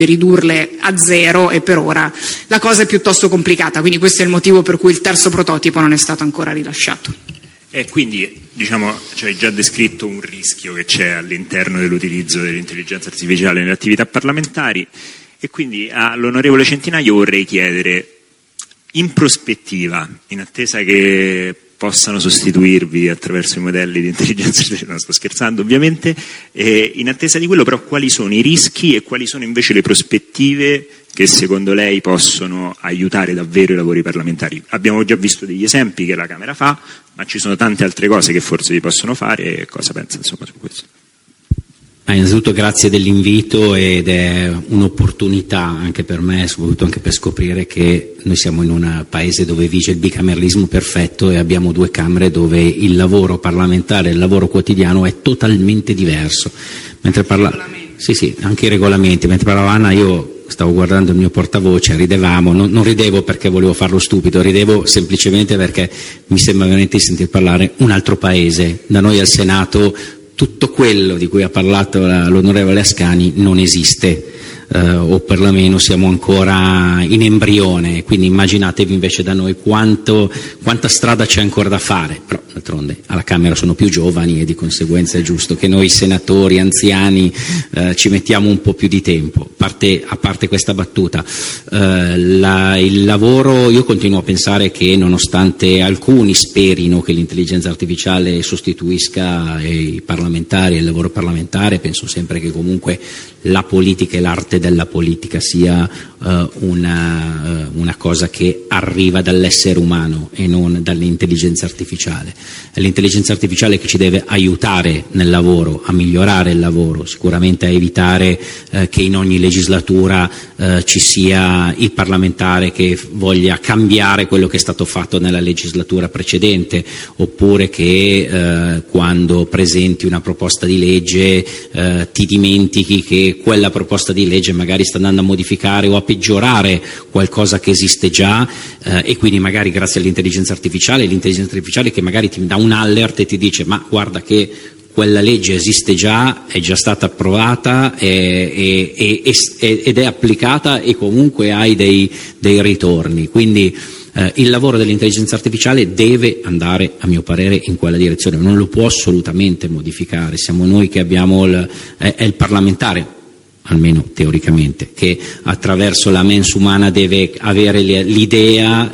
ridurle a zero, e per ora la cosa è piuttosto complicata, quindi questo è il motivo per cui il terzo prototipo non è stato ancora rilasciato. E quindi, diciamo, ci hai già descritto un rischio che c'è all'interno dell'utilizzo dell'intelligenza artificiale nelle attività parlamentari, e quindi all'onorevole Centinaio vorrei chiedere, in prospettiva, in attesa che possano sostituirvi attraverso i modelli di intelligenza artificiale, non sto scherzando ovviamente, in attesa di quello però quali sono i rischi e quali sono invece le prospettive che secondo lei possono aiutare davvero i lavori parlamentari? Abbiamo già visto degli esempi che la Camera fa, ma ci sono tante altre cose che forse si possono fare, e cosa pensa insomma su questo? Innanzitutto grazie dell'invito, ed è un'opportunità anche per me, soprattutto anche per scoprire che noi siamo in un paese dove vige il bicameralismo perfetto e abbiamo due Camere dove il lavoro parlamentare e il lavoro quotidiano è totalmente diverso. Mentre sì, anche i regolamenti. Mentre parlava Anna io stavo guardando il mio portavoce, ridevamo, non ridevo perché volevo farlo stupido, ridevo semplicemente perché mi sembra veramente di sentir parlare un altro paese. Da noi al Senato tutto quello di cui ha parlato l'onorevole Ascani non esiste, o perlomeno siamo ancora in embrione, quindi immaginatevi invece da noi quanta strada c'è ancora da fare. Però d'altronde alla Camera sono più giovani e di conseguenza è giusto che noi senatori anziani ci mettiamo un po' più di tempo. A parte questa battuta, il lavoro, io continuo a pensare che nonostante alcuni sperino che l'intelligenza artificiale sostituisca i parlamentari e il lavoro parlamentare, penso sempre che comunque la politica e l'arte della politica sia una cosa che arriva dall'essere umano e non dall'intelligenza artificiale. È l'intelligenza artificiale che ci deve aiutare nel lavoro, a migliorare il lavoro, sicuramente a evitare che in ogni legislatura ci sia il parlamentare che voglia cambiare quello che è stato fatto nella legislatura precedente, oppure che quando presenti una proposta di legge ti dimentichi che quella proposta di legge magari sta andando a modificare o a peggiorare qualcosa che esiste già, e quindi magari grazie all'intelligenza artificiale che magari ti dà un alert e ti dice ma guarda che quella legge esiste già, è già stata approvata ed è applicata e comunque hai dei ritorni. Quindi il lavoro dell'intelligenza artificiale deve andare, a mio parere, in quella direzione, non lo può assolutamente modificare. Siamo noi che abbiamo è il parlamentare, almeno teoricamente, che attraverso la mens umana deve avere l'idea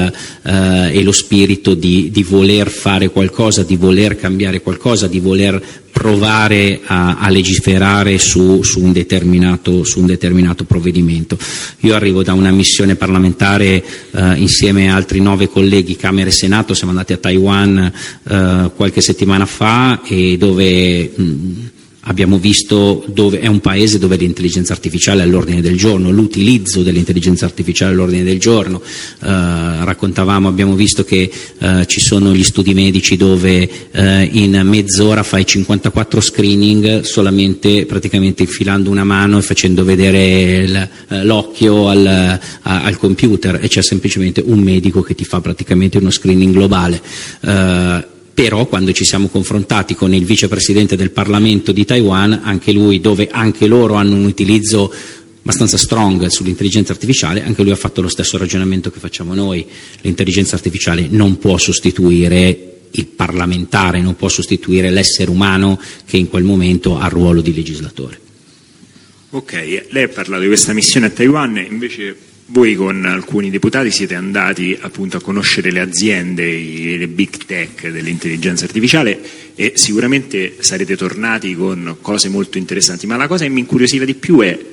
e lo spirito di voler fare qualcosa, di voler cambiare qualcosa, di voler provare a legiferare su un determinato provvedimento. Io arrivo da una missione parlamentare insieme a altri 9 colleghi Camera e Senato, siamo andati a Taiwan qualche settimana fa, e dove abbiamo visto è un paese dove l'intelligenza artificiale è all'ordine del giorno, l'utilizzo dell'intelligenza artificiale è all'ordine del giorno. Abbiamo visto che ci sono gli studi medici dove in mezz'ora fai 54 screening solamente praticamente infilando una mano e facendo vedere l'occhio al computer, e c'è semplicemente un medico che ti fa praticamente uno screening globale. Però quando ci siamo confrontati con il vicepresidente del Parlamento di Taiwan, anche lui, dove anche loro hanno un utilizzo abbastanza strong sull'intelligenza artificiale, anche lui ha fatto lo stesso ragionamento che facciamo noi. L'intelligenza artificiale non può sostituire il parlamentare, non può sostituire l'essere umano che in quel momento ha il ruolo di legislatore. Ok, lei ha parlato di questa missione a Taiwan, invece voi con alcuni deputati siete andati appunto a conoscere le aziende, le big tech dell'intelligenza artificiale, e sicuramente sarete tornati con cose molto interessanti, ma la cosa che mi incuriosiva di più è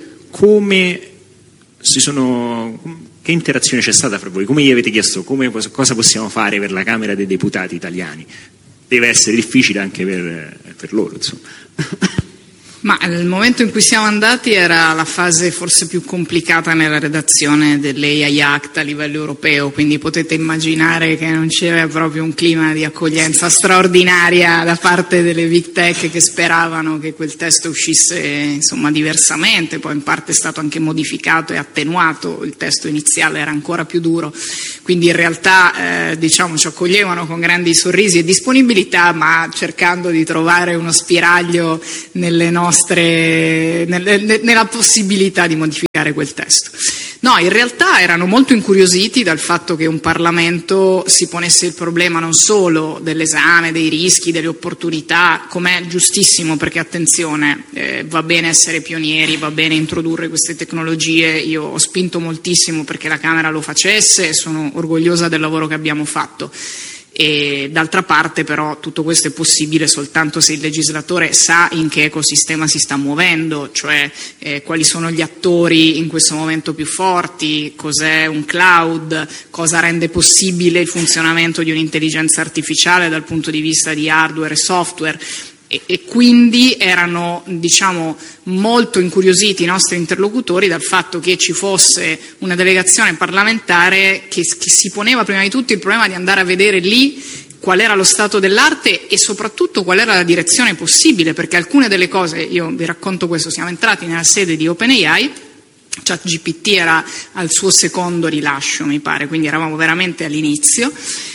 che interazione c'è stata fra voi, come gli avete chiesto cosa possiamo fare per la Camera dei Deputati italiani. Deve essere difficile anche per loro, insomma. Ma il momento in cui siamo andati era la fase forse più complicata nella redazione dell'AI Act a livello europeo, quindi potete immaginare che non c'era proprio un clima di accoglienza straordinaria da parte delle big tech, che speravano che quel testo uscisse insomma diversamente. Poi in parte è stato anche modificato e attenuato, il testo iniziale era ancora più duro, quindi in realtà ci accoglievano con grandi sorrisi e disponibilità, ma cercando di trovare uno spiraglio nella possibilità di modificare cambiare quel testo. No, in realtà erano molto incuriositi dal fatto che un Parlamento si ponesse il problema non solo dell'esame, dei rischi, delle opportunità, com'è giustissimo, perché attenzione, va bene essere pionieri, va bene introdurre queste tecnologie, io ho spinto moltissimo perché la Camera lo facesse e sono orgogliosa del lavoro che abbiamo fatto. E d'altra parte però tutto questo è possibile soltanto se il legislatore sa in che ecosistema si sta muovendo, cioè quali sono gli attori in questo momento più forti, cos'è un cloud, cosa rende possibile il funzionamento di un'intelligenza artificiale dal punto di vista di hardware e software. E quindi erano, diciamo, molto incuriositi i nostri interlocutori dal fatto che ci fosse una delegazione parlamentare che si poneva prima di tutto il problema di andare a vedere lì qual era lo stato dell'arte e soprattutto qual era la direzione possibile, perché alcune delle cose, io vi racconto questo, siamo entrati nella sede di OpenAI, ChatGPT era al suo secondo rilascio mi pare, quindi eravamo veramente all'inizio,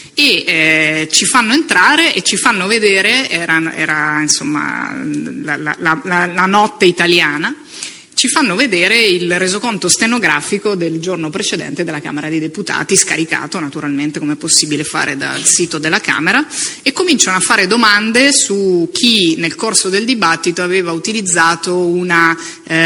e ci fanno entrare e ci fanno vedere, era insomma la notte italiana, ci fanno vedere il resoconto stenografico del giorno precedente della Camera dei Deputati, scaricato naturalmente come è possibile fare dal sito della Camera, e cominciano a fare domande su chi nel corso del dibattito aveva utilizzato una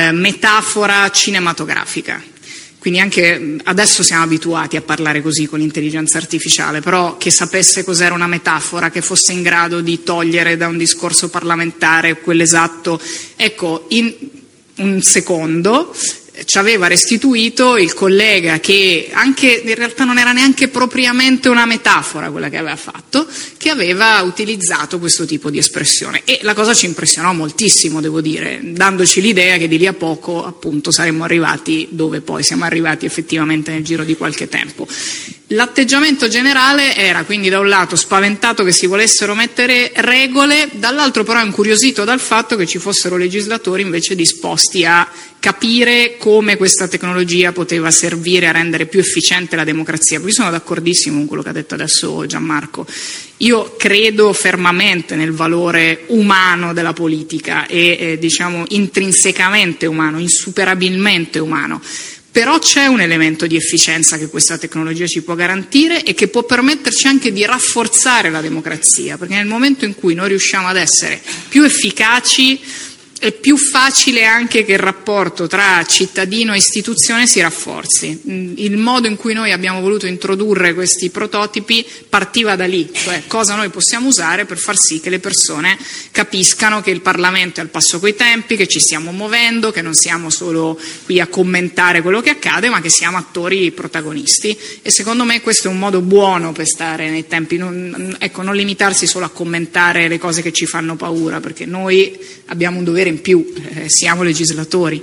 metafora cinematografica. Quindi anche adesso siamo abituati a parlare così con l'intelligenza artificiale, però che sapesse cos'era una metafora, che fosse in grado di togliere da un discorso parlamentare quell'esatto. Ecco, in un secondo ci aveva restituito il collega che anche in realtà non era neanche propriamente una metafora quella che aveva fatto, che aveva utilizzato questo tipo di espressione, e la cosa ci impressionò moltissimo, devo dire, dandoci l'idea che di lì a poco appunto saremmo arrivati dove poi siamo arrivati effettivamente nel giro di qualche tempo. L'atteggiamento generale era quindi da un lato spaventato che si volessero mettere regole, dall'altro però incuriosito dal fatto che ci fossero legislatori invece disposti a capire come questa tecnologia poteva servire a rendere più efficiente la democrazia. Io sono d'accordissimo con quello che ha detto adesso Gianmarco. Io credo fermamente nel valore umano della politica e diciamo intrinsecamente umano, insuperabilmente umano. Però c'è un elemento di efficienza che questa tecnologia ci può garantire e che può permetterci anche di rafforzare la democrazia, perché nel momento in cui noi riusciamo ad essere più efficaci è più facile anche che il rapporto tra cittadino e istituzione si rafforzi. Il modo in cui noi abbiamo voluto introdurre questi prototipi partiva da lì, cioè cosa noi possiamo usare per far sì che le persone capiscano che il Parlamento è al passo coi tempi, che ci stiamo muovendo, che non siamo solo qui a commentare quello che accade, ma che siamo attori protagonisti. E secondo me questo è un modo buono per stare nei tempi, non limitarsi solo a commentare le cose che ci fanno paura, perché noi abbiamo un dovere in più, siamo legislatori.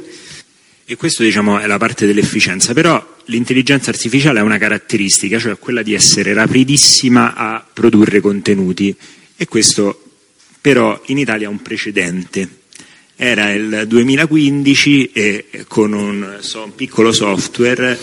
E questo diciamo è la parte dell'efficienza, però l'intelligenza artificiale ha una caratteristica, cioè quella di essere rapidissima a produrre contenuti, e questo però in Italia ha un precedente. Era il 2015 e con un piccolo software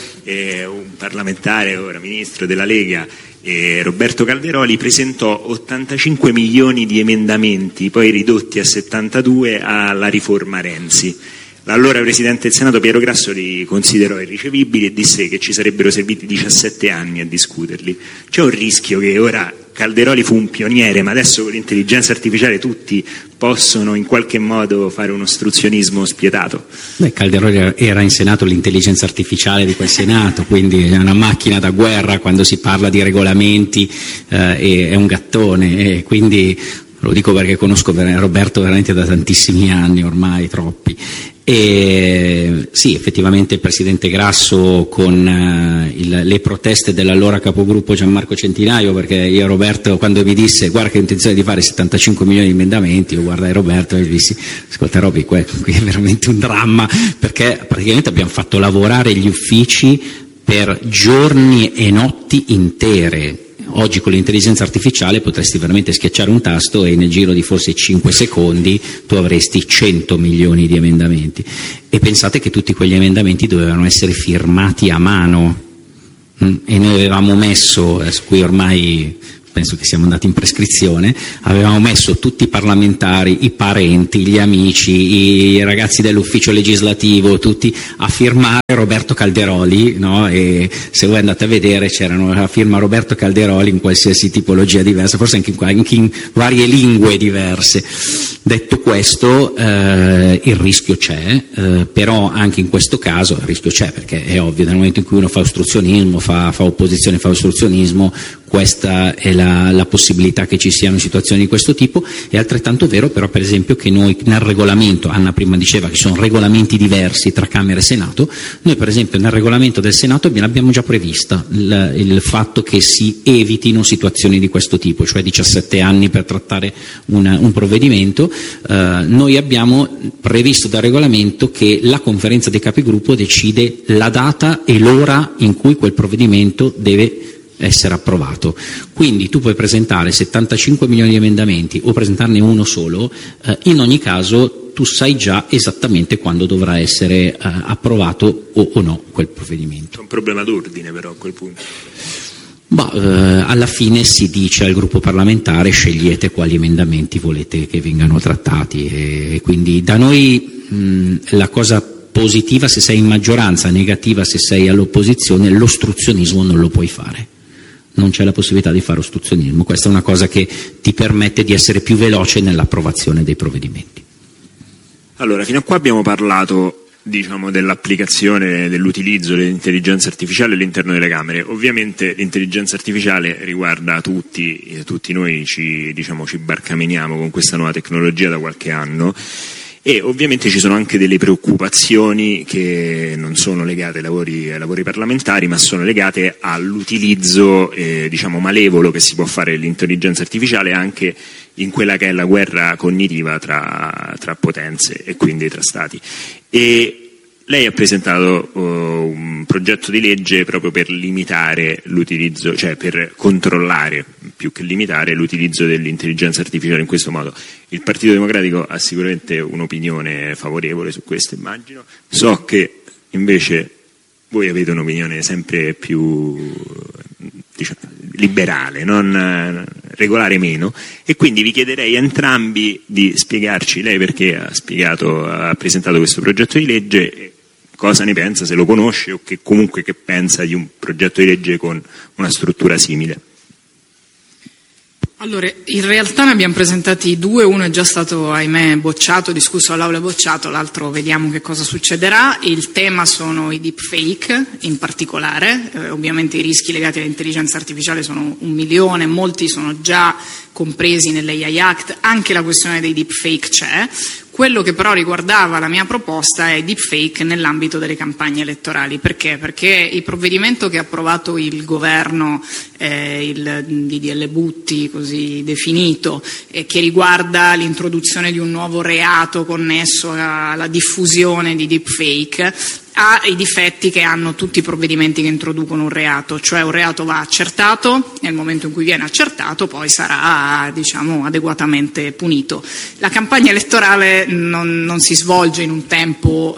un parlamentare, ora ministro della Lega, Roberto Calderoli, presentò 85 milioni di emendamenti, poi ridotti a 72 alla riforma Renzi. L'allora Presidente del Senato Piero Grasso li considerò irricevibili e disse che ci sarebbero serviti 17 anni a discuterli. C'è un rischio che ora Calderoli fu un pioniere, ma adesso con l'intelligenza artificiale tutti possono in qualche modo fare un ostruzionismo spietato. Beh, Calderoli era in Senato l'intelligenza artificiale di quel Senato, quindi è una macchina da guerra quando si parla di regolamenti, è un gattone, e quindi lo dico perché conosco Roberto veramente da tantissimi anni, ormai troppi. E sì, effettivamente il Presidente Grasso con le proteste dell'allora capogruppo Gianmarco Centinaio, perché io Roberto quando mi disse guarda che ho intenzione di fare 75 milioni di emendamenti, io guardai Roberto e gli dissi ascolta Roby, qui è veramente un dramma, perché praticamente abbiamo fatto lavorare gli uffici per giorni e notti intere. Oggi con l'intelligenza artificiale potresti veramente schiacciare un tasto e nel giro di forse 5 secondi tu avresti 100 milioni di emendamenti. E pensate che tutti quegli emendamenti dovevano essere firmati a mano, e noi avevamo messo, qui ormai penso che siamo andati in prescrizione, avevamo messo tutti i parlamentari, i parenti, gli amici, i ragazzi dell'ufficio legislativo, tutti a firmare Roberto Calderoli, no? E se voi andate a vedere c'erano la firma Roberto Calderoli in qualsiasi tipologia diversa, forse anche in varie lingue diverse. Detto questo, il rischio c'è, però anche in questo caso il rischio c'è, perché è ovvio, nel momento in cui uno fa ostruzionismo, fa opposizione, fa ostruzionismo, questa è la possibilità che ci siano situazioni di questo tipo. È altrettanto vero però, per esempio, che noi nel regolamento, Anna prima diceva che sono regolamenti diversi tra Camera e Senato, noi per esempio nel regolamento del Senato abbiamo già prevista il fatto che si evitino situazioni di questo tipo, cioè 17 anni per trattare un provvedimento. Noi abbiamo previsto dal regolamento che la conferenza dei capigruppo decide la data e l'ora in cui quel provvedimento deve essere approvato. Quindi tu puoi presentare 75 milioni di emendamenti o presentarne uno solo, in ogni caso tu sai già esattamente quando dovrà essere approvato o no quel provvedimento. È un problema d'ordine però a quel punto. Alla fine si dice al gruppo parlamentare: scegliete quali emendamenti volete che vengano trattati, e quindi da noi la cosa positiva se sei in maggioranza, negativa se sei all'opposizione, l'ostruzionismo non lo puoi fare. Non c'è la possibilità di fare ostruzionismo, questa è una cosa che ti permette di essere più veloce nell'approvazione dei provvedimenti. Allora, fino a qua abbiamo parlato, diciamo, dell'applicazione, dell'utilizzo dell'intelligenza artificiale all'interno delle Camere. Ovviamente l'intelligenza artificiale riguarda tutti noi ci barcameniamo con questa nuova tecnologia da qualche anno. E ovviamente ci sono anche delle preoccupazioni che non sono legate ai lavori parlamentari, ma sono legate all'utilizzo malevolo che si può fare dell'intelligenza artificiale anche in quella che è la guerra cognitiva tra potenze e quindi tra stati. E lei ha presentato un progetto di legge proprio per limitare l'utilizzo, cioè per controllare più che limitare l'utilizzo dell'intelligenza artificiale in questo modo. Il Partito Democratico ha sicuramente un'opinione favorevole su questo, immagino. So che invece voi avete un'opinione sempre più liberale, non regolare meno, e quindi vi chiederei entrambi di spiegarci lei perché ha presentato questo progetto di legge, cosa ne pensa, se lo conosce, o che pensa di un progetto di legge con una struttura simile. Allora, in realtà ne abbiamo presentati due, uno è già stato, ahimè, bocciato, discusso all'Aula e bocciato, l'altro vediamo che cosa succederà. Il tema sono i deepfake in particolare, ovviamente i rischi legati all'intelligenza artificiale sono 1 milione, molti sono già compresi nell'AI Act, anche la questione dei deepfake c'è. Quello che però riguardava la mia proposta è deepfake nell'ambito delle campagne elettorali. Perché? Perché il provvedimento che ha approvato il governo, il DDL Butti così definito, che riguarda l'introduzione di un nuovo reato connesso alla diffusione di deepfake, ha i difetti che hanno tutti i provvedimenti che introducono un reato, cioè un reato va accertato, nel momento in cui viene accertato poi sarà adeguatamente punito. La campagna elettorale non si svolge in un tempo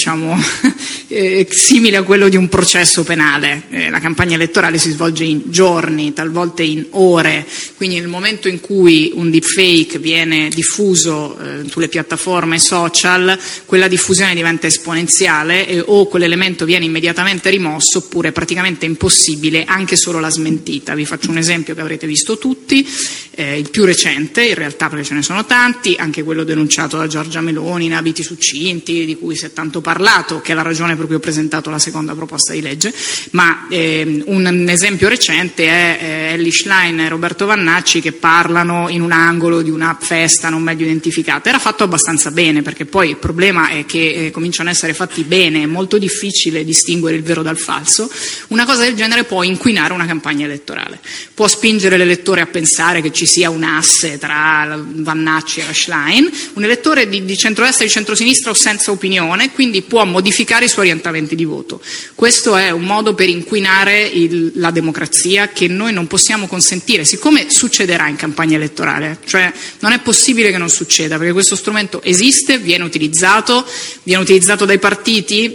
simile a quello di un processo penale, la campagna elettorale si svolge in giorni, talvolta in ore, quindi nel momento in cui un deepfake viene diffuso sulle piattaforme social, quella diffusione diventa esponenziale o quell'elemento viene immediatamente rimosso oppure è praticamente impossibile anche solo la smentita. Vi faccio un esempio che avrete visto tutti, il più recente in realtà, perché ce ne sono tanti, anche quello denunciato da Giorgia Meloni in Abiti succinti, di cui si è tanto parlato, che è la ragione per cui ho presentato la seconda proposta di legge, ma un esempio recente è Elly Schlein e Roberto Vannacci che parlano in un angolo di una festa non meglio identificata. Era fatto abbastanza bene, perché poi il problema è che cominciano a essere fatti bene, è molto difficile distinguere il vero dal falso. Una cosa del genere può inquinare una campagna elettorale, può spingere l'elettore a pensare che ci sia un asse tra Vannacci e la Schlein, un elettore di centrodestra, di centrosinistra o senza opinione, quindi può modificare i suoi orientamenti di voto. Questo è un modo per inquinare la democrazia che noi non possiamo consentire, siccome succederà in campagna elettorale, cioè non è possibile che non succeda, perché questo strumento esiste, viene utilizzato dai partiti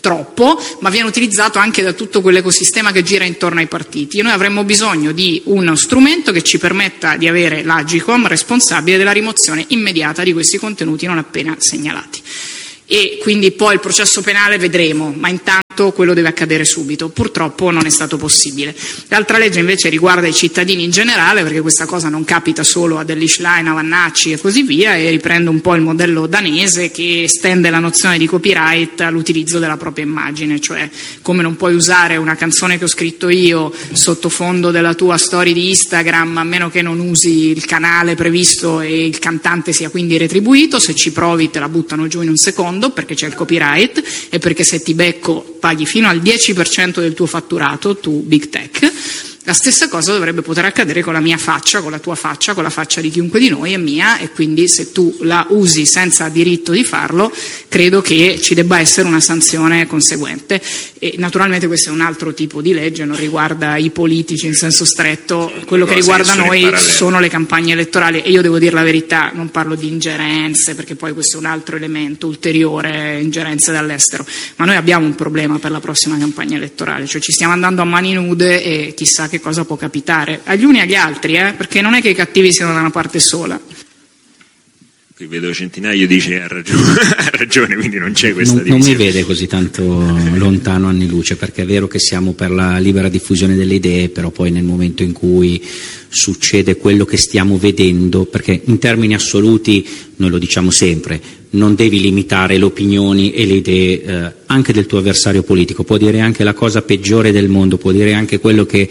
troppo, ma viene utilizzato anche da tutto quell'ecosistema che gira intorno ai partiti. Noi avremmo bisogno di uno strumento che ci permetta di avere l'Agcom responsabile della rimozione immediata di questi contenuti non appena segnalati. E quindi poi il processo penale vedremo, ma intanto quello deve accadere subito. Purtroppo non è stato possibile. L'altra legge invece riguarda i cittadini in generale, perché questa cosa non capita solo a Deli Schlein, a Vannacci e così via, e riprende un po' il modello danese che estende la nozione di copyright all'utilizzo della propria immagine, cioè come non puoi usare una canzone che ho scritto io sottofondo della tua story di Instagram a meno che non usi il canale previsto e il cantante sia quindi retribuito. Se ci provi te la buttano giù in un secondo perché c'è il copyright e perché se ti becco paghi fino al 10% del tuo fatturato, tu big tech. La stessa cosa dovrebbe poter accadere con la mia faccia, con la tua faccia, con la faccia di chiunque di noi, è mia, e quindi se tu la usi senza diritto di farlo, credo che ci debba essere una sanzione conseguente. E naturalmente questo è un altro tipo di legge, non riguarda i politici in senso stretto, quello che riguarda noi sono le campagne elettorali, e io devo dire la verità, non parlo di ingerenze, perché poi questo è un altro elemento ulteriore, ingerenze dall'estero, ma noi abbiamo un problema per la prossima campagna elettorale, cioè ci stiamo andando a mani nude e chissà che cosa può capitare agli uni e agli altri, perché non è che i cattivi siano da una parte sola. Qui vedo Centinaio dice ha ragione, quindi non c'è questa divisione. Non mi vede così tanto lontano anni luce, perché è vero che siamo per la libera diffusione delle idee, però poi nel momento in cui succede quello che stiamo vedendo, perché in termini assoluti noi lo diciamo sempre, non devi limitare le opinioni e le idee anche del tuo avversario politico, può dire anche la cosa peggiore del mondo, può dire anche quello che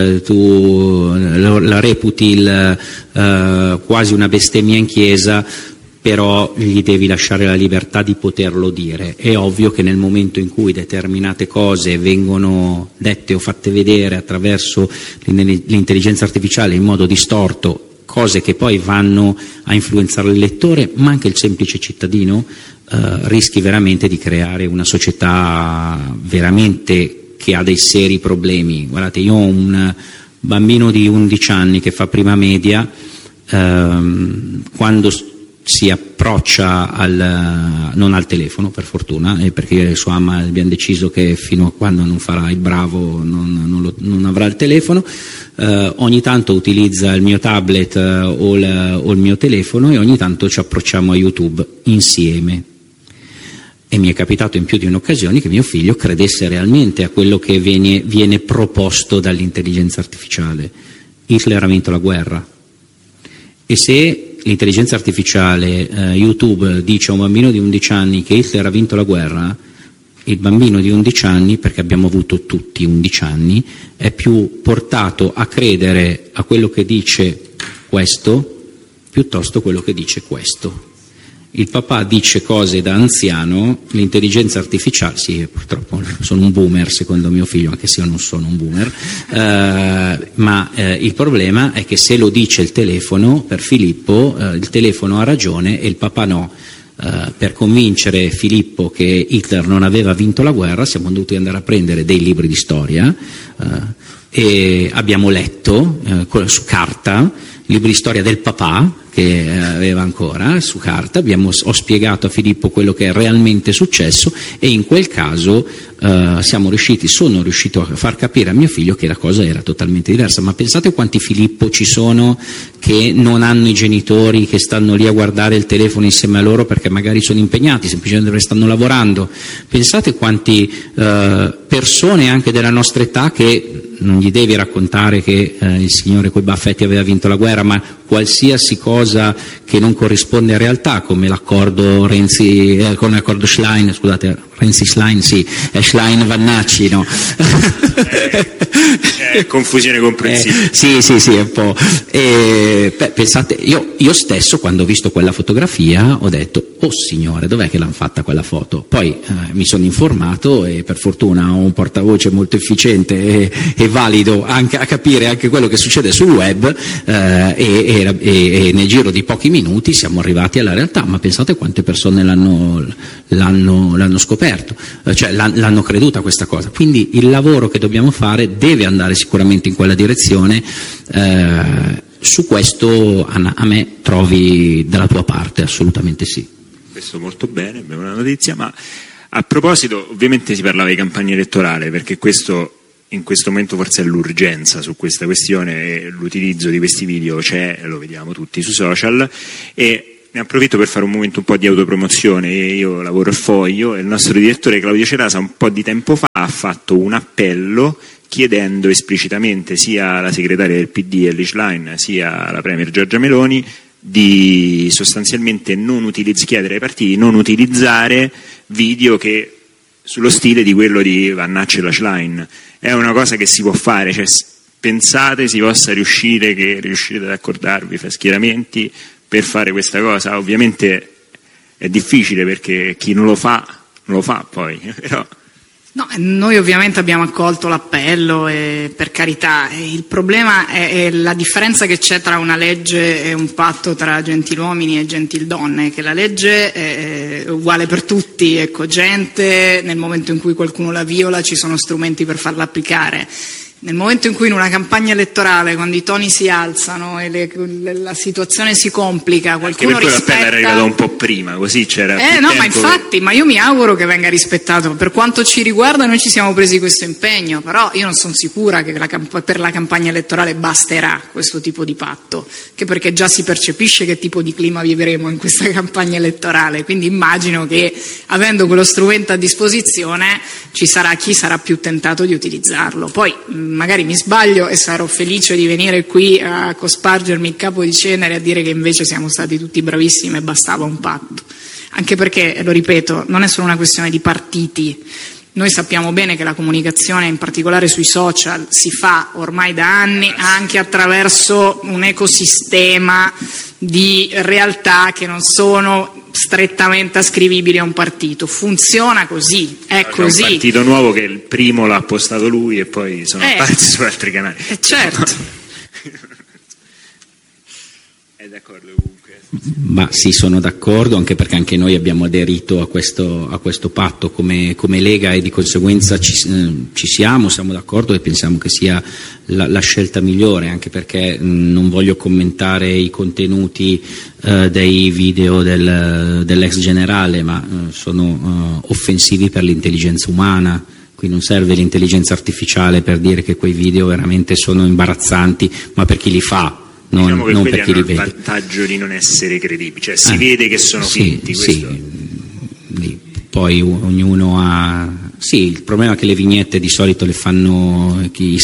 tu la reputi quasi una bestemmia in chiesa, però gli devi lasciare la libertà di poterlo dire. È ovvio che nel momento in cui determinate cose vengono dette o fatte vedere attraverso l'intelligenza artificiale in modo distorto, cose che poi vanno a influenzare il lettore, ma anche il semplice cittadino, rischi veramente di creare una società veramente che ha dei seri problemi. Guardate, io ho un bambino di 11 anni che fa prima media, quando si approccia non al telefono, per fortuna, perché sua mamma abbiamo deciso che fino a quando non farà il bravo non avrà il telefono, ogni tanto utilizza il mio tablet o il mio telefono, e ogni tanto ci approcciamo a YouTube insieme. E mi è capitato in più di un'occasione che mio figlio credesse realmente a quello che viene proposto dall'intelligenza artificiale. Hitler ha vinto la guerra, e se l'intelligenza artificiale, YouTube, dice a un bambino di 11 anni che Hitler ha vinto la guerra, il bambino di 11 anni, perché abbiamo avuto tutti 11 anni, è più portato a credere a quello che dice questo piuttosto quello che dice questo. Il papà dice cose da anziano, l'intelligenza artificiale, sì, purtroppo sono un boomer secondo mio figlio, anche se io non sono un boomer, ma il problema è che se lo dice il telefono, per Filippo, il telefono ha ragione e il papà no. Per convincere Filippo che Hitler non aveva vinto la guerra siamo dovuti andare a prendere dei libri di storia, e abbiamo letto su carta libri di storia del papà che aveva ancora su carta, ho spiegato a Filippo quello che è realmente successo, e in quel caso sono riuscito a far capire a mio figlio che la cosa era totalmente diversa. Ma pensate quanti Filippo ci sono che non hanno i genitori, che stanno lì a guardare il telefono insieme a loro perché magari sono impegnati, semplicemente perché stanno lavorando. Pensate quanti persone anche della nostra età, che non gli devi raccontare che il signore coi baffetti aveva vinto la guerra, ma qualsiasi cosa che non corrisponde a realtà, come l'accordo Schlein, scusate, Renzi-Schlein, sì, è Schlein-Vannacci, no? Confusione comprensibile. Sì, un po'. Pensate, io stesso quando ho visto quella fotografia ho detto, oh signore, dov'è che l'hanno fatta quella foto? Poi mi sono informato e per fortuna ho un portavoce molto efficiente e valido anche a capire anche quello che succede sul web, e nel giro di pochi minuti siamo arrivati alla realtà. Ma pensate quante persone l'hanno scoperto, cioè l'hanno creduta questa cosa. Quindi il lavoro che dobbiamo fare deve andare sicuramente in quella direzione. Su questo, Anna, a me trovi dalla tua parte, assolutamente sì. Questo molto bene, abbiamo una notizia, ma A proposito, ovviamente si parlava di campagna elettorale, perché in questo momento forse è l'urgenza su questa questione, e l'utilizzo di questi video c'è, lo vediamo tutti su social, e ne approfitto per fare un momento un po' di autopromozione. Io lavoro al Foglio e il nostro direttore Claudio Cerasa un po' di tempo fa ha fatto un appello chiedendo esplicitamente sia alla segretaria del PD Elly Schlein sia alla Premier Giorgia Meloni di sostanzialmente chiedere ai partiti non utilizzare video che sullo stile di quello di Vannacci e la Schlein. È una cosa che si può fare, cioè pensate si possa riuscite ad accordarvi fra schieramenti per fare questa cosa? Ovviamente è difficile perché chi non lo fa poi, però... No, noi ovviamente abbiamo accolto l'appello e per carità, il problema è la differenza che c'è tra una legge e un patto tra gentiluomini e gentildonne, che la legge è uguale per tutti, è cogente, nel momento in cui qualcuno la viola ci sono strumenti per farla applicare. Nel momento in cui in una campagna elettorale, quando i toni si alzano e la situazione si complica, qualcuno rispetta... Anche per rispetta... l'appello è arrivato un po' prima, così c'era più no, tempo ma infatti, ma io mi auguro che venga rispettato. Per quanto ci riguarda noi ci siamo presi questo impegno, però io non sono sicura che per la campagna elettorale basterà questo tipo di patto, che perché già si percepisce che tipo di clima vivremo in questa campagna elettorale, quindi immagino che avendo quello strumento a disposizione ci sarà chi sarà più tentato di utilizzarlo. Poi magari mi sbaglio e sarò felice di venire qui a cospargermi il capo di cenere e a dire che invece siamo stati tutti bravissimi e bastava un patto. Anche perché, lo ripeto, non è solo una questione di partiti. Noi sappiamo bene che la comunicazione, in particolare sui social, si fa ormai da anni anche attraverso un ecosistema di realtà che non sono strettamente ascrivibili a un partito. Funziona così, è così. C'è un partito nuovo che il primo l'ha postato lui e poi sono apparsi su altri canali. Certo. È d'accordo comunque. Ma sì, sono d'accordo, anche perché anche noi abbiamo aderito a questo patto come Lega e di conseguenza siamo d'accordo e pensiamo che sia la scelta migliore, anche perché non voglio commentare i contenuti dei video dell'ex generale, ma sono offensivi per l'intelligenza umana. Qui non serve l'intelligenza artificiale per dire che quei video veramente sono imbarazzanti, ma per chi li fa. Diciamo che non quelli per chi hanno li il vede. vantaggio di non essere credibili, cioè si vede che sono finti. Poi ognuno ha... Sì, il problema è che le vignette di solito le fanno chi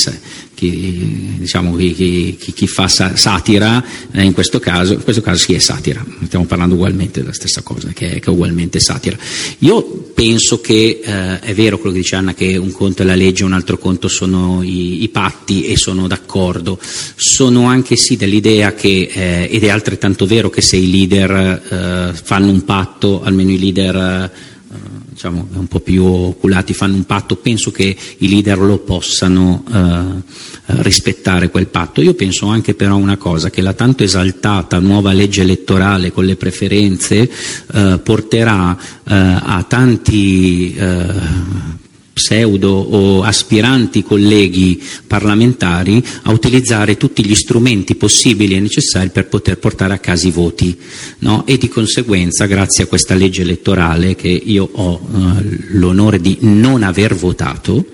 fa satira, in questo caso sì è satira, stiamo parlando ugualmente della stessa cosa, che è ugualmente satira. Io penso che è vero quello che dice Anna, che un conto è la legge, un altro conto sono i patti, e sono d'accordo. Sono anche sì dell'idea che, ed è altrettanto vero che se i leader fanno un patto, almeno i leader diciamo un po' più oculati fanno un patto, penso che i leader lo possano rispettare quel patto. Io penso anche però una cosa, che la tanto esaltata nuova legge elettorale con le preferenze porterà a tanti pseudo o aspiranti colleghi parlamentari a utilizzare tutti gli strumenti possibili e necessari per poter portare a casa i voti, no? E di conseguenza, grazie a questa legge elettorale che io ho l'onore di non aver votato,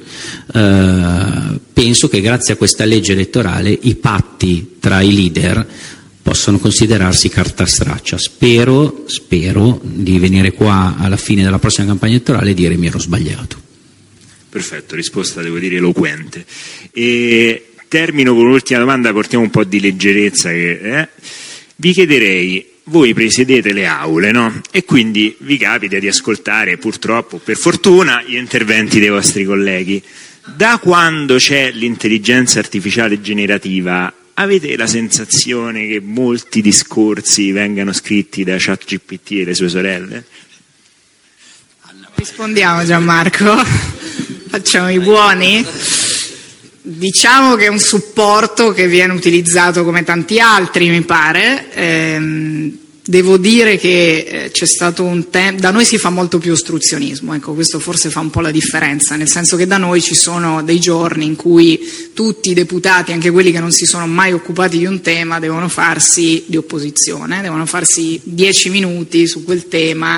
penso che grazie a questa legge elettorale i patti tra i leader possono considerarsi carta straccia. Spero di venire qua alla fine della prossima campagna elettorale e dire mi ero sbagliato. Perfetto, risposta devo dire eloquente. E termino con un'ultima domanda, portiamo un po' di leggerezza. Vi chiederei, voi presiedete le aule, no? E quindi vi capita di ascoltare, purtroppo, per fortuna, gli interventi dei vostri colleghi. Da quando c'è l'intelligenza artificiale generativa, avete la sensazione che molti discorsi vengano scritti da ChatGPT e le sue sorelle? Rispondiamo, Gianmarco. Facciamo i buoni? Diciamo che è un supporto che viene utilizzato come tanti altri, mi pare. Devo dire che c'è stato un tempo, da noi si fa molto più ostruzionismo, ecco, questo forse fa un po' la differenza, nel senso che da noi ci sono dei giorni in cui tutti i deputati, anche quelli che non si sono mai occupati di un tema, devono farsi di opposizione, devono farsi 10 minuti su quel tema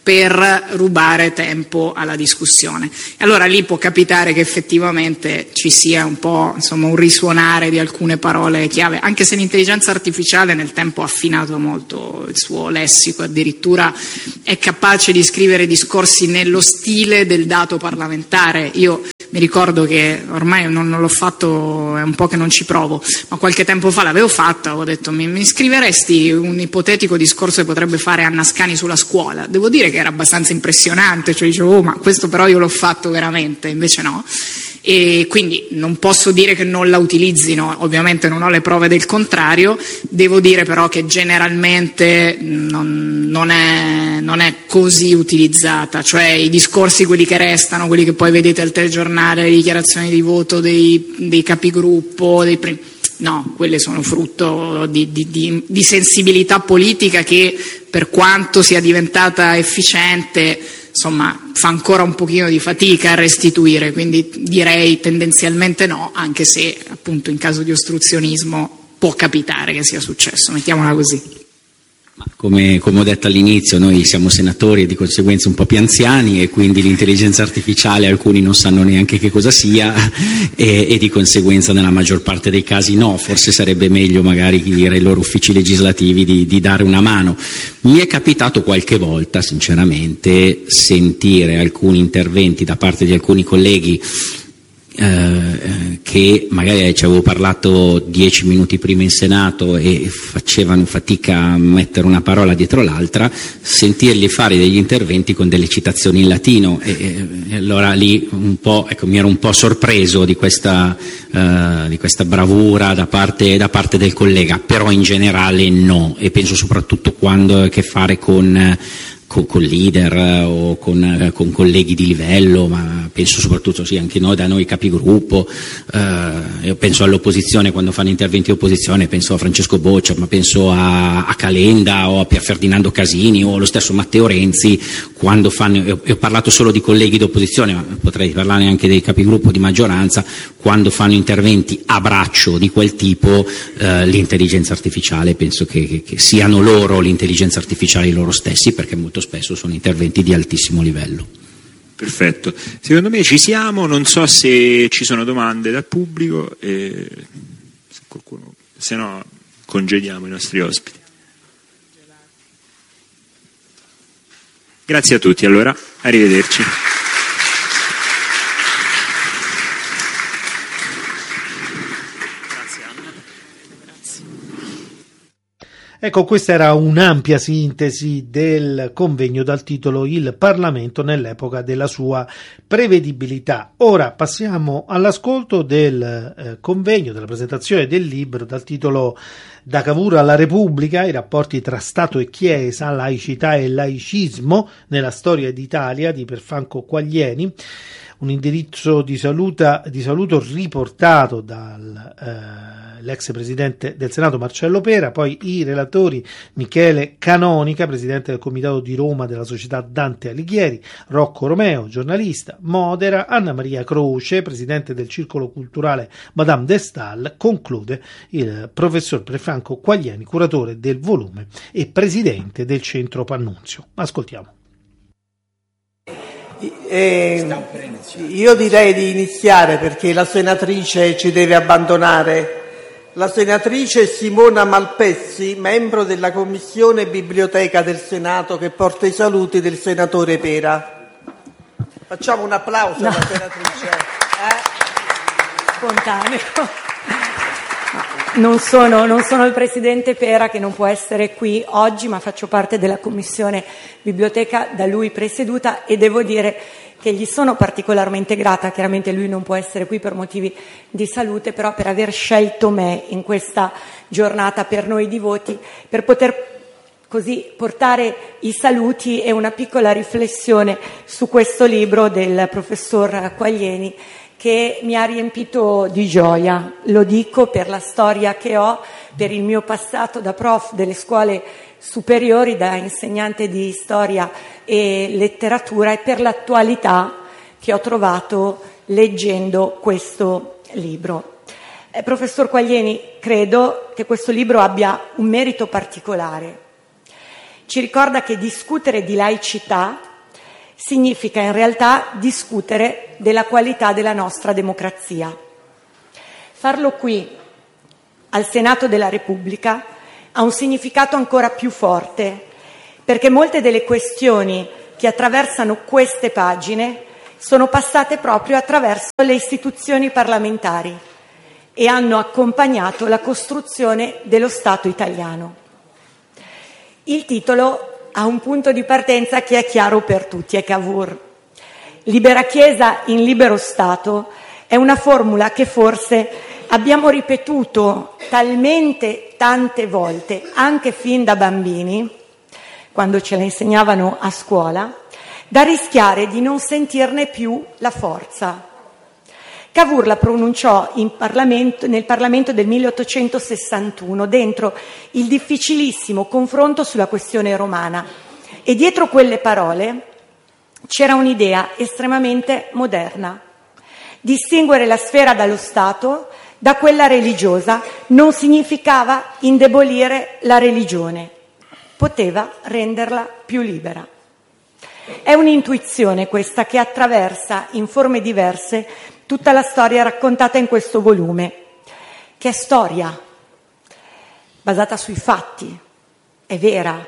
per rubare tempo alla discussione. E allora lì può capitare che effettivamente ci sia un po', insomma, un risuonare di alcune parole chiave, anche se l'intelligenza artificiale nel tempo ha affinato molto il suo lessico, addirittura è capace di scrivere discorsi nello stile del dato parlamentare. Io mi ricordo che ormai non l'ho fatto, è un po' che non ci provo, ma qualche tempo fa l'avevo fatta, avevo detto mi scriveresti un ipotetico discorso che potrebbe fare Anna Scani sulla scuola? Devo dire che era abbastanza impressionante, cioè dicevo, oh, ma questo però io l'ho fatto veramente, invece no. E quindi non posso dire che non la utilizzino, ovviamente non ho le prove del contrario, devo dire però che generalmente non è così utilizzata, cioè i discorsi, quelli che restano, quelli che poi vedete al telegiornale, le dichiarazioni di voto dei capigruppo, no, quelle sono frutto di sensibilità politica che, per quanto sia diventata efficiente, insomma, fa ancora un pochino di fatica a restituire, quindi direi tendenzialmente no, anche se appunto in caso di ostruzionismo può capitare che sia successo, mettiamola così. Come ho detto all'inizio, noi siamo senatori e di conseguenza un po' più anziani, e quindi l'intelligenza artificiale alcuni non sanno neanche che cosa sia, e di conseguenza nella maggior parte dei casi no, forse sarebbe meglio magari dire ai loro uffici legislativi di dare una mano. Mi è capitato qualche volta sinceramente sentire alcuni interventi da parte di alcuni colleghi che magari ci avevo parlato 10 minuti prima in Senato e facevano fatica a mettere una parola dietro l'altra, sentirli fare degli interventi con delle citazioni in latino, e allora lì un po', ecco, mi ero un po' sorpreso di questa bravura da parte del collega, però in generale no, e penso soprattutto quando ha a che fare con leader o con colleghi di livello, ma penso soprattutto sì anche noi, da noi capigruppo, io penso all'opposizione, quando fanno interventi di opposizione penso a Francesco Boccia, ma penso a Calenda o a Pier Ferdinando Casini o lo stesso Matteo Renzi, quando fanno, ho parlato solo di colleghi di opposizione, ma potrei parlare anche dei capigruppo di maggioranza, quando fanno interventi a braccio di quel tipo, l'intelligenza artificiale, penso che siano loro l'intelligenza artificiale loro stessi, perché molto spesso sono interventi di altissimo livello. Perfetto, secondo me ci siamo, non so se ci sono domande dal pubblico, se no congediamo i nostri ospiti. Grazie a tutti, allora, arrivederci. Ecco, questa era un'ampia sintesi del convegno dal titolo Il Parlamento nell'epoca della sua prevedibilità. Ora passiamo all'ascolto del convegno, della presentazione del libro dal titolo Da Cavour alla Repubblica, i rapporti tra Stato e Chiesa, laicità e laicismo nella storia d'Italia, di Perfranco Quaglieni. Un indirizzo di saluto riportato dall'ex presidente del Senato Marcello Pera, poi i relatori Michele Canonica, presidente del Comitato di Roma della Società Dante Alighieri, Rocco Romeo, giornalista, modera, Anna Maria Croce, presidente del Circolo Culturale Madame de Staël, conclude il professor Perfranco Quaglieni, curatore del volume e presidente del Centro Pannunzio. Ascoltiamo. Io direi di iniziare perché la senatrice ci deve abbandonare. La senatrice Simona Malpezzi, membro della Commissione Biblioteca del Senato, che porta i saluti del senatore Pera. Facciamo un applauso alla senatrice. Spontaneo. Non sono il presidente Pera, che non può essere qui oggi, ma faccio parte della commissione biblioteca da lui presieduta, e devo dire che gli sono particolarmente grata. Chiaramente lui non può essere qui per motivi di salute, però per aver scelto me in questa giornata per noi di voti, per poter così portare i saluti e una piccola riflessione su questo libro del professor Quaglieni, che mi ha riempito di gioia. Lo dico per la storia che ho, per il mio passato da prof delle scuole superiori, da insegnante di storia e letteratura, e per l'attualità che ho trovato leggendo questo libro. Professor Quaglieni, credo che questo libro abbia un merito particolare. ci ricorda che discutere di laicità significa in realtà discutere della qualità della nostra democrazia. Farlo qui, al Senato della Repubblica, ha un significato ancora più forte, perché molte delle questioni che attraversano queste pagine sono passate proprio attraverso le istituzioni parlamentari e hanno accompagnato la costruzione dello Stato italiano. Il titolo ha un punto di partenza che è chiaro per tutti, è Cavour. Libera Chiesa in libero Stato è una formula che forse abbiamo ripetuto talmente tante volte, anche fin da bambini, quando ce la insegnavano a scuola, da rischiare di non sentirne più la forza. Cavour la pronunciò nel Parlamento del 1861, dentro il difficilissimo confronto sulla questione romana, e dietro quelle parole c'era un'idea estremamente moderna: distinguere la sfera dallo Stato da quella religiosa non significava indebolire la religione, poteva renderla più libera. È un'intuizione questa che attraversa in forme diverse tutta la storia raccontata in questo volume, che è storia, basata sui fatti, è vera.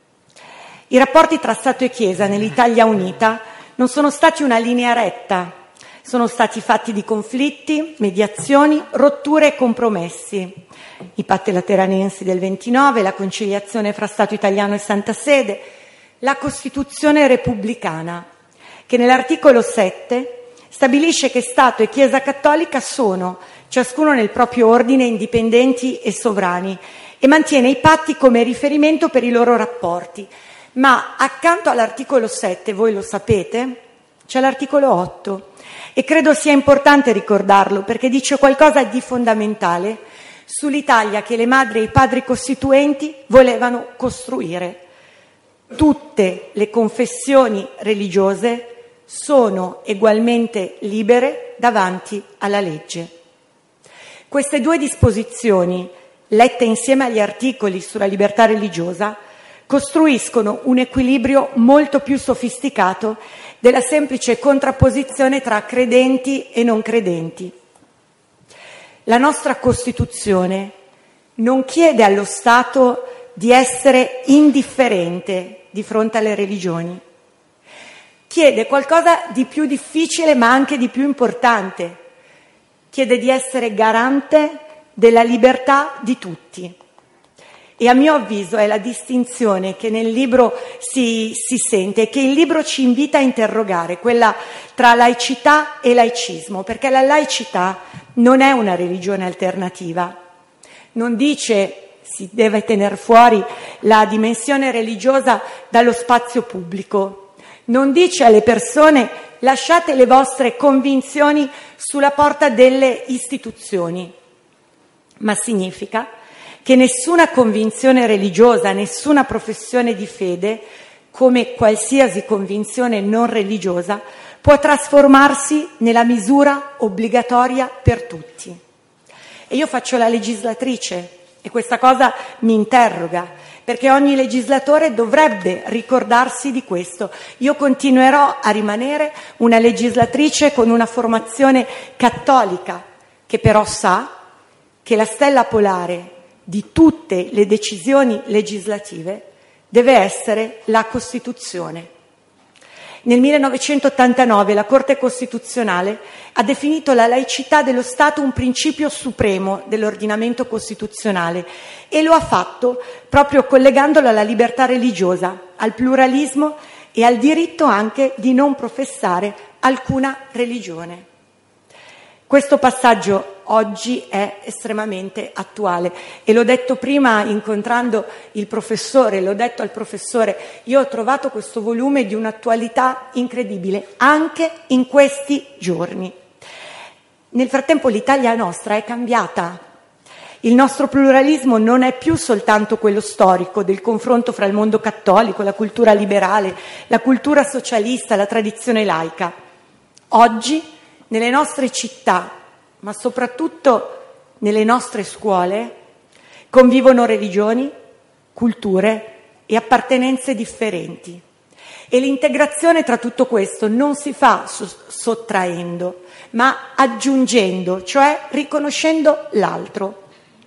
I rapporti tra Stato e Chiesa nell'Italia unita non sono stati una linea retta, sono stati fatti di conflitti, mediazioni, rotture e compromessi. I patti lateranensi del 29, la conciliazione fra Stato italiano e Santa Sede, la Costituzione repubblicana, che nell'articolo 7 stabilisce che Stato e Chiesa cattolica sono, ciascuno nel proprio ordine, indipendenti e sovrani, e mantiene i patti come riferimento per i loro rapporti. Ma accanto all'articolo 7, voi lo sapete, c'è l'articolo 8, e credo sia importante ricordarlo perché dice qualcosa di fondamentale sull'Italia che le madri e i padri costituenti volevano costruire. Tutte le confessioni religiose sono ugualmente libere davanti alla legge. Queste due disposizioni, lette insieme agli articoli sulla libertà religiosa, costruiscono un equilibrio molto più sofisticato della semplice contrapposizione tra credenti e non credenti. La nostra Costituzione non chiede allo Stato di essere indifferente di fronte alle religioni. Chiede qualcosa di più difficile ma anche di più importante. Chiede di essere garante della libertà di tutti. E a mio avviso è la distinzione che nel libro si sente e che il libro ci invita a interrogare, quella tra laicità e laicismo, perché la laicità non è una religione alternativa. Non dice si deve tener fuori la dimensione religiosa dallo spazio pubblico. Non dice alle persone lasciate le vostre convinzioni sulla porta delle istituzioni, ma significa che nessuna convinzione religiosa, nessuna professione di fede, come qualsiasi convinzione non religiosa, può trasformarsi nella misura obbligatoria per tutti. E io faccio la legislatrice e questa cosa mi interroga, perché ogni legislatore dovrebbe ricordarsi di questo. Io continuerò a rimanere una legislatrice con una formazione cattolica, che però sa che la stella polare di tutte le decisioni legislative deve essere la Costituzione. Nel 1989 la Corte Costituzionale ha definito la laicità dello Stato un principio supremo dell'ordinamento costituzionale e lo ha fatto proprio collegandolo alla libertà religiosa, al pluralismo e al diritto anche di non professare alcuna religione. Questo passaggio oggi è estremamente attuale e l'ho detto prima incontrando il professore, l'ho detto al professore, io ho trovato questo volume di un'attualità incredibile anche in questi giorni. Nel frattempo l'Italia nostra è cambiata. Il nostro pluralismo non è più soltanto quello storico del confronto fra il mondo cattolico, la cultura liberale, la cultura socialista, la tradizione laica. Oggi nelle nostre città, ma soprattutto nelle nostre scuole, convivono religioni, culture e appartenenze differenti. E l'integrazione tra tutto questo non si fa sottraendo, ma aggiungendo, cioè riconoscendo l'altro.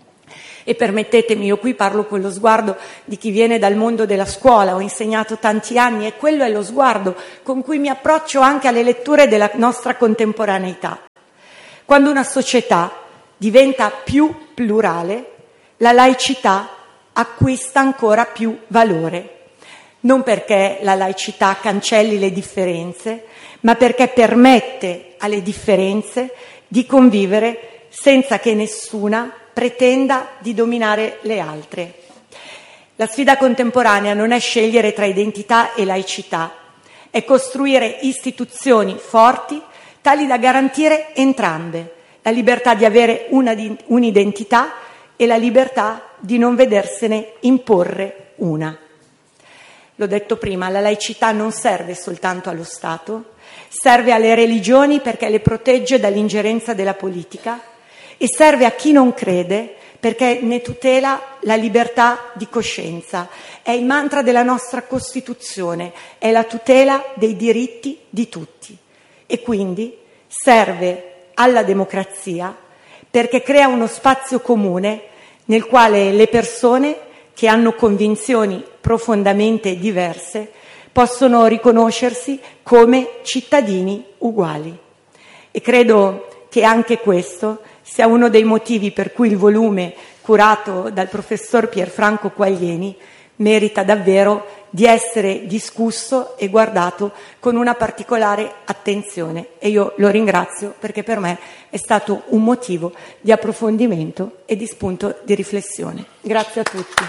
E permettetemi, io qui parlo con lo sguardo di chi viene dal mondo della scuola, ho insegnato tanti anni e quello è lo sguardo con cui mi approccio anche alle letture della nostra contemporaneità. Quando una società diventa più plurale, la laicità acquista ancora più valore. Non perché la laicità cancelli le differenze, ma perché permette alle differenze di convivere senza che nessuna pretenda di dominare le altre. La sfida contemporanea non è scegliere tra identità e laicità, è costruire istituzioni forti tali da garantire entrambe, la libertà di avere un'identità e la libertà di non vedersene imporre una. L'ho detto prima, la laicità non serve soltanto allo Stato, serve alle religioni perché le protegge dall'ingerenza della politica e serve a chi non crede perché ne tutela la libertà di coscienza. È il mantra della nostra Costituzione, è la tutela dei diritti di tutti e quindi serve alla democrazia perché crea uno spazio comune nel quale le persone che hanno convinzioni profondamente diverse possono riconoscersi come cittadini uguali. E credo che anche questo sia uno dei motivi per cui il volume curato dal professor Pierfranco Quaglieni merita davvero di essere discusso e guardato con una particolare attenzione. E io lo ringrazio perché per me è stato un motivo di approfondimento e di spunto di riflessione. Grazie a tutti.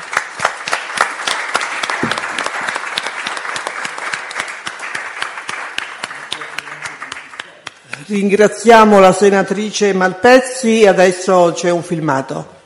Ringraziamo la senatrice Malpezzi e adesso c'è un filmato.